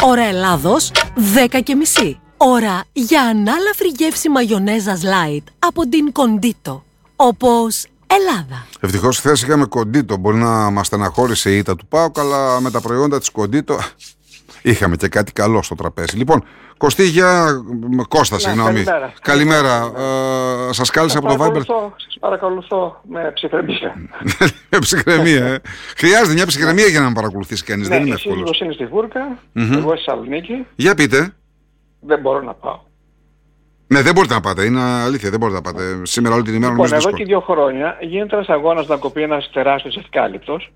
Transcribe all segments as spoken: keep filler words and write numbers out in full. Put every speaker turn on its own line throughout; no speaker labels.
Ώρα Ελλάδος, δέκα και μισή. Ώρα για ανάλαφρη γεύση μαγιονέζας light από την Κοντίτο. Όπως Ελλάδα.
Ευτυχώς χθες είχαμε Κοντίτο. Μπορεί να μας στεναχώρησε η ήττα του ΠΑΟΚ, αλλά με τα προϊόντα της Κοντίτο είχαμε και κάτι καλό στο τραπέζι. Λοιπόν, Κωστή, για Κώστα, συγγνώμη.
Καλημέρα.
Καλημέρα. Ε, σας κάλεσα από το Viber.
Σας παρακολουθώ με ψυχραιμία.
Με ψυχραιμία, ε. Χρειάζεται μια ψυχραιμία για να με παρακολουθήσει κανείς.
Ναι,
δεν είναι
η
εύκολο.
σύζυγος είναι στη Βούρκα,
Mm-hmm.
εγώ στη Θεσσαλονίκη.
Για πείτε.
Δεν μπορώ να πάω.
Ναι, δεν μπορείτε να πάτε. Είναι αλήθεια, δεν μπορείτε να πάτε. Σήμερα όλη την ημέρα
Λοιπόν,
νομίζω
εδώ και δύο χρόνια γίνεται ένας αγώνας να κοπεί ένας τεράστιος ευκάλυπτος.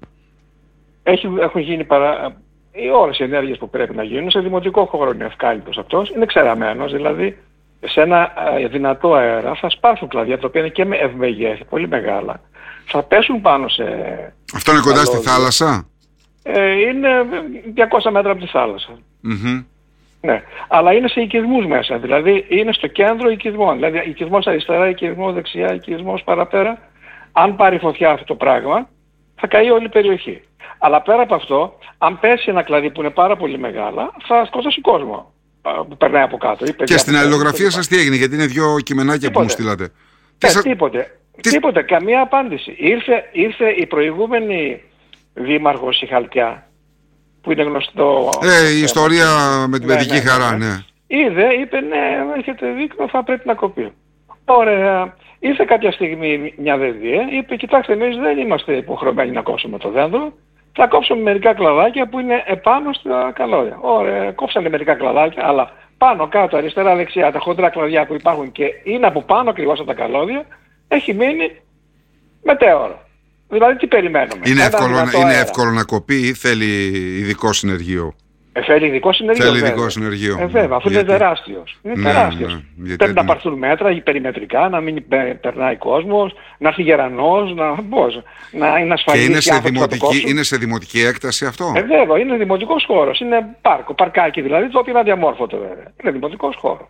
Έχουν γίνει παρά... οι ώρες ενέργειες που πρέπει να γίνουν σε δημοτικό χώρο είναι ευκάλυπτος αυτός. Είναι ξεραμένος, δηλαδή σε ένα ε, δυνατό αέρα θα σπάσουν κλαδιά τα οποία είναι και με ευμεγέθη, πολύ μεγάλα. Θα πέσουν πάνω σε...
Αυτό είναι κοντά
καλώδια.
στη θάλασσα.
Ε, είναι διακόσια μέτρα από τη θάλασσα.
Mm-hmm.
Ναι, αλλά είναι σε οικισμούς μέσα, δηλαδή είναι στο κέντρο οικισμών. Δηλαδή οικισμός αριστερά, οικισμός δεξιά, οικισμός παραπέρα. Αν πάρει φωτιά αυτό το πράγμα, θα καεί όλη η περιοχή. Αλλά πέρα από αυτό, αν πέσει ένα κλαδί που είναι πάρα πολύ μεγάλα, θα σκοτώσει κόσμο που περνάει από κάτω.
Και στην αλληλογραφία σας τι έγινε, γιατί είναι δύο κειμενάκια
τίποτε.
που μου στείλατε.
Ε,
Τι σα...
Τίποτε.
Τι...
Τίποτε, καμία απάντηση. Ήρθε, ήρθε η προηγούμενη δήμαρχος η Χαλκιά, που είναι γνωστό...
Ε, η ιστορία με την
ναι,
παιδική
ναι,
χαρά,
ναι.
ναι.
Είδε, είπε ναι, έχετε δίκιο, θα πρέπει να κοπεί. Ωραία. Ήρθε κάποια στιγμή μια δεδία, είπε κοιτάξτε εμείς δεν είμαστε υποχρεωμένοι να κόψουμε το δέντρο, θα κόψουμε μερικά κλαδάκια που είναι επάνω στα καλώδια. Ωραία, κόψανε μερικά κλαδάκια, αλλά πάνω, κάτω, αριστερά, δεξιά, τα χοντρά κλαδιά που υπάρχουν και είναι από πάνω ακριβώς από τα καλώδια, έχει μείνει μετέωρο. Δηλαδή τι περιμένουμε.
Είναι, εύκολο, είναι
αέρα.
εύκολο να κοπεί ή θέλει ειδικό συνεργείο.
Ε, θέλει ειδικό συνεργείο.
Θέλει
βέβαια.
ειδικό συνεργείο.
Ε, βέβαια, αφού
γιατί...
είναι τεράστιος. Είναι
ναι,
τεράστιος.
Ναι, γιατί...
Πρέπει να πάρθουν μέτρα περιμετρικά, να μην περνάει κόσμος, να έρθει γερανός, να, πώς, να είναι ασφαλής.
Και είναι σε,
και
δημοτική, είναι σε δημοτική έκταση αυτό.
Ε, βέβαια, είναι δημοτικός χώρος. Είναι πάρκο, παρκάκι δηλαδή, το οποίο είναι αδιαμόρφωτο βέβαια. Είναι δημοτικός χώρος.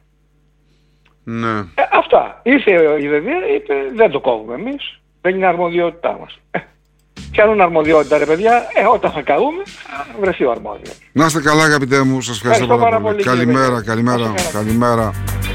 Ναι.
Ε, αυτά. Ήρθε η ΔΕΔΙΑ, είπε δεν το κόβουμε εμείς, δεν είναι αρμοδιότητά μας. Ε, πιάνουν αρμοδιότητα ρε παιδιά, ε, όταν θα καούμε, θα βρεθεί ο αρμόδιος.
Να είστε καλά αγαπητέ μου, σας ευχαριστώ, ευχαριστώ πάρα πολύ. πολύ καλημέρα, καλημέρα, καλημέρα.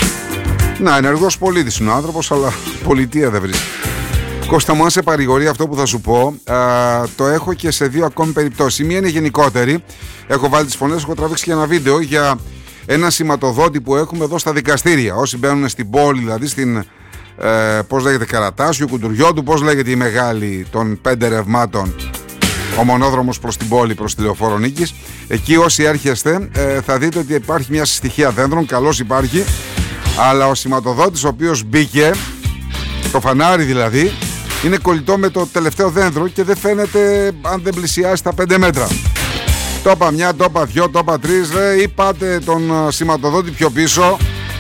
Να, ενεργός πολίτης είναι ο άνθρωπος, αλλά πολιτεία δεν βρίσκει. Κώστα μου, αν σε παρηγορεί αυτό που θα σου πω, α, το έχω και σε δύο ακόμη περιπτώσεις. Η μία είναι γενικότερη, έχω βάλει τις φωνές, έχω τραβήξει και ένα βίντεο για ένα σηματοδότη που έχουμε εδώ στα δικαστήρια. Όσοι μπαίνουν στην πόλη, δηλαδή στην... Ε, πώς λέγεται, Καρατάσιου, Κουντουριώτου, πώς λέγεται η μεγάλη των πέντε ρευμάτων, ο μονόδρομος προς την πόλη, προς τη Λεωφόρο Νίκης. Εκεί όσοι έρχεστε ε, θα δείτε ότι υπάρχει μια συστοιχεία δέντρων, καλώς υπάρχει, αλλά ο σηματοδότης ο οποίος μπήκε, το φανάρι δηλαδή, είναι κολλητό με το τελευταίο δέντρο και δεν φαίνεται αν δεν πλησιάσει τα πέντε μέτρα. Τόπα μια, τόπα δυο, τόπα τρεις, ρε, ή πάτε τον σηματοδότη πιο πίσω,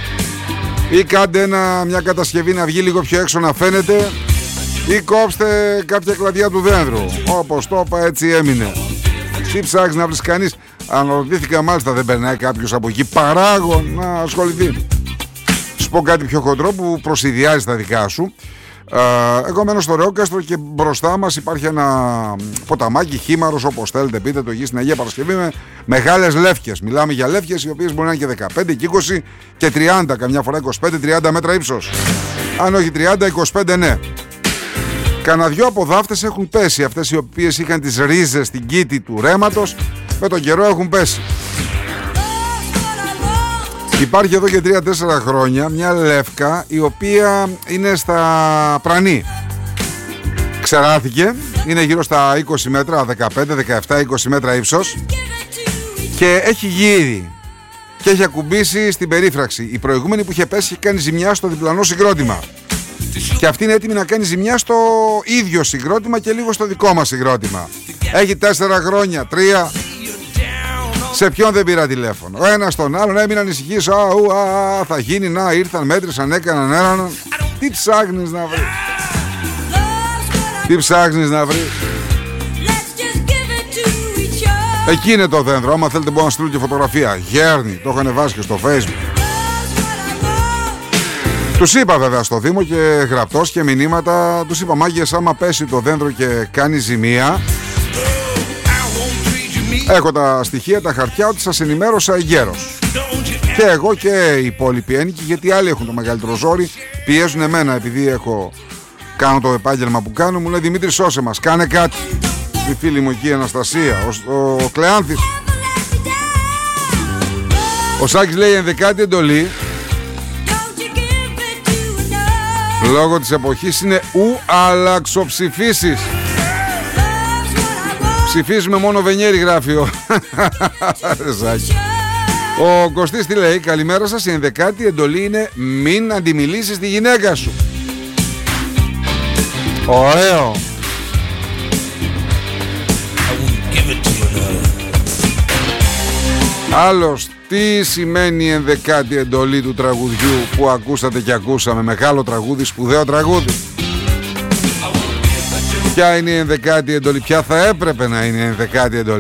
ή κάντε ένα, μια κατασκευή να βγει λίγο πιο έξω να φαίνεται, ή κόψτε κάποια κλαδιά του δέντρου. Όπως το είπα, έτσι έμεινε. Τι ψάχνεις να βρεις κανείς? Αναρωτήθηκα μάλιστα, δεν περνάει κάποιος από εκεί παράγων να ασχοληθεί. Σου πω κάτι πιο χοντρό που προσυδειάζει τα δικά σου. Εγώ μένω στο Ρεόκαστρο και μπροστά μας υπάρχει ένα ποταμάκι, χήμαρος, όπως θέλετε πείτε το, εκεί στην Αγία Παρασκευή, με μεγάλες λεύκες. Μιλάμε για λεύκες οι οποίες μπορεί να είναι και δεκαπέντε και είκοσι και τριάντα, καμιά φορά είκοσι πέντε τριάντα μέτρα ύψος. Αν όχι τριάντα, είκοσι πέντε ναι. Κανα δυο αποδάφτες έχουν πέσει, αυτές οι οποίες είχαν τις ρίζες στην κήτη του ρέματος, με τον καιρό έχουν πέσει. Υπάρχει εδώ και τρία τέσσερα χρόνια μια λεύκα η οποία είναι στα Πρανή. Ξεράθηκε, είναι γύρω στα είκοσι μέτρα, δεκαπέντε, δεκαεπτά, είκοσι μέτρα ύψος και έχει γύρει και έχει ακουμπήσει στην περίφραξη. Η προηγούμενη που είχε πέσει είχε κάνει ζημιά στο διπλανό συγκρότημα και αυτή είναι έτοιμη να κάνει ζημιά στο ίδιο συγκρότημα και λίγο στο δικό μας συγκρότημα. Έχει τέσσερα χρόνια, τρία. Σε ποιον δεν πήρα τηλέφωνο? Ο ένας τον άλλον, έμεινε ανησυχής. Α, ου, α, θα γίνει, να, ήρθαν, μέτρησαν, έκαναν, έραναν. Τι ψάχνεις να βρεις? Τι ψάχνεις να βρεις? Εκεί είναι το δέντρο. Άμα θέλετε μπορώ να στείλω και φωτογραφία. Γέρνει, το είχαν βάσει και στο Facebook. Τους είπα βέβαια στο Δήμο και γραπτός και μηνύματα. Τους είπα, μάγκες, άμα πέσει το δέντρο και κάνει ζημία, Έχω τα στοιχεία, τα χαρτιά ότι σας ενημέρωσα εγκαίρως. Και εγώ και οι υπόλοιποι ένοικοι, γιατί άλλοι έχουν το μεγαλύτερο ζόρι, πιέζουν εμένα επειδή έχω, κάνω το επάγγελμα που κάνω. Μου λέει Δημήτρη, σώσε μας, κάνε κάτι. Η φίλη μου εκεί η Αναστασία, ο, ο Κλεάνθης. Ο Σάκης λέει ενδεκάτη εντολή λόγω της εποχής είναι ου αλλαξοψηφίσεις. Ψηφίζουμε μόνο Βενιέρη, γράφει ο Σάκη. Ο Κωστής τι λέει? Καλημέρα σας, η ενδεκάτη εντολή είναι μην αντιμιλήσεις τη γυναίκα σου. Ωραίο. Άλλος, τι σημαίνει η ενδεκάτη εντολή του τραγουδιού που ακούσατε και ακούσαμε? Μεγάλο τραγούδι, σπουδαίο τραγούδι. Ποια είναι η ενδεκάτη εντολή? Ποια θα έπρεπε να είναι η ενδεκάτη εντολή?